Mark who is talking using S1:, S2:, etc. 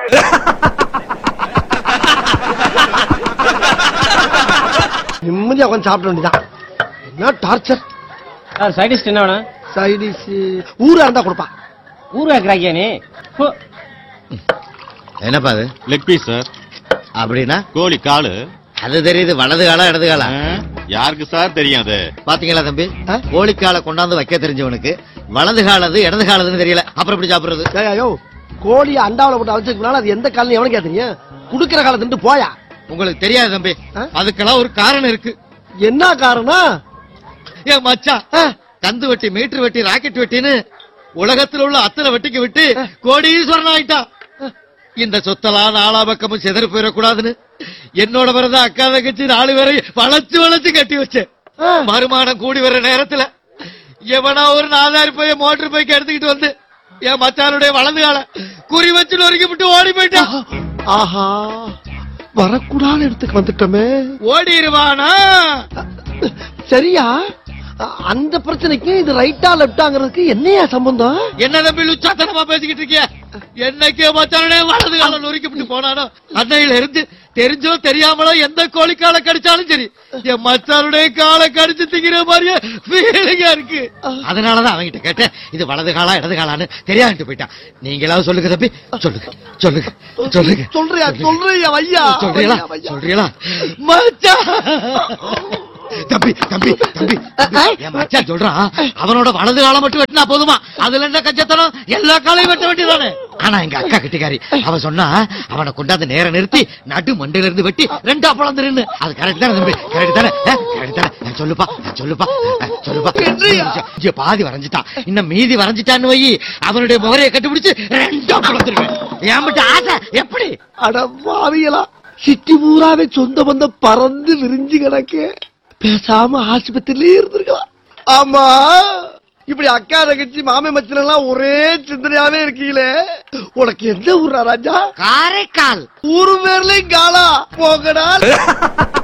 S1: நிம்மதியா உட்காந்து சாப்பிட வேண்டியதான். என்ன டார்ச்சர்.
S2: சைடிஷ் என்ன வேணும்?
S1: சைடிஷ் ஊரா இருந்தா கொடுப்பா.
S2: ஊரா கிராக்கியா நீ?
S3: என்னப்பா அது?
S4: Leg piece sir.
S3: அப்படின்னா
S4: கோழி காலு.
S3: அது தெரியுது, வலது காலம் இடது காலம்.
S4: யாருக்கு சார் தெரியும் அது?
S3: பாத்தீங்களா தம்பி, கோழிக்கால கொண்டாந்து வைக்க தெரிஞ்சவனுக்கு வலது காலது இடது காலதுன்னு தெரியல, அப்புறம் எப்படி சாப்பிடுறது?
S1: ஐயோ, கோழி அண்டாவில போட்டு அழைச்சிருக்கனால அது எந்த காலம் எவனுக்கு தெரியும்? குடுக்கிற காலத்துட்டு போயா.
S3: உங்களுக்கு தெரியாது தம்பி, அதுக்கெல்லாம் ஒரு காரணம் இருக்கு.
S1: என்ன காரணம்?
S3: ஏன் மச்சான், கந்து வெட்டி, மீட்டர் வெட்டி, ராக்கெட் வெட்டின்னு உலகத்தில் உள்ள அத்தனை வெட்டிக்கு விட்டு கோடீஸ்வரன் ஆயிட்டான். இந்த சொத்தெல்லாம் நாலா பக்கமும் செதறி போயிடக்கூடாதுன்னு என்னோட பிறந்த அக்கா தங்கச்சி 4 பேரை வளைச்சு வளைச்சு கட்டி வச்சேன். வருமானம் கூடி வர நேரத்துல எவனா ஒரு 4,000 போய் மோட்டர் பைக் எடுத்துக்கிட்டு வந்து என் மச்சானுடைய வலது கால குறி வச்சு நொறுக்கி விட்டு ஓடி போயிட்டான்.
S1: ஆஹா, வரக்கூடாத இடத்துக்கு வந்துட்டோமே.
S3: ஓடிடுவானா?
S1: சரியா, அந்த பிரச்சனைக்கு இது ரைட்டா லெப்டாங்கிறதுக்கு என்னையா சம்பந்தம்?
S3: என்ன தம்பி லுச்சாத்தனமா பேசிக்கிட்டு இருக்கிய? என்னைக்கு மச்சானுடைய வலது கால நொறுக்கிட்டு போனானோ அன்னையில இருந்து தெரிஞ்சோ தெரியாமலோ எந்த கோழிக்கால கடிச்சாலும் சரி என் மச்சானுடைய காலை கடிச்சு திங்கிற மாதிரியே ஃபீலிங்கா இருக்கு. அதனாலதான் அவங்கிட்ட கேட்டேன், இது வலது காலா இடது காலான்னு தெரியாதுட்டு போயிட்டான். நீங்களாவது சொல்லுங்க தம்பி, சொல்லுங்க சொல்லுங்க சொல்லுங்க.
S1: சொல்றியா சொல்றியா ஐயா?
S3: சொல்றீங்களா சொல்றீங்களா? மச்சான் தம்பி தம்பி தம்பி, என் மச்சான் சொல்றான் அவனோட வலது காலம் மட்டும் வெட்டினா போதுமா, அதுல என்ன கஞ்சத்தனம், எல்லா காலையும் வெட்ட வேண்டியதானே. ஆனா எங்க அக்கா கிட்டிக்காரி அவ சொன்னா அவனை கொண்டாந்து நேர நிறுத்தி நடு மண்டையில இருந்து வெட்டி 2 பிளந்துருன்னு. அது கரெக்ட் தானே தம்பி? கரெக்ட் தானே? கரெக்ட் தானே? சொல்லுப்பா சொல்லுப்பா சொல்லுப்பா. பாதி வரைஞ்சிட்டான், இன்னும் மீதி வரைஞ்சிட்டான்னு வை, அவனுடைய முகரையை கட்டுப்பிடிச்சு 2 பிளந்துருவேன். என் மட்டும் ஆசை எப்படி?
S1: அட பாவிகளா, சிட்டி பூராவே சொந்த பந்தம் பறந்து விரிஞ்சு கிடக்கு. பேசாம ஆஸ்பத்திரியிலே இருந்திருக்கலாம். ஆமா, இப்படி அக்கா தங்கச்சி மாமே மச்சன் எல்லாம் ஒரே சிந்தனையாவே இருக்கீங்களே. உனக்கு எந்த ஊரா ராஜா?
S3: காரைக்கால்.
S1: ஊரு பேர்லயும் காலா போகடா.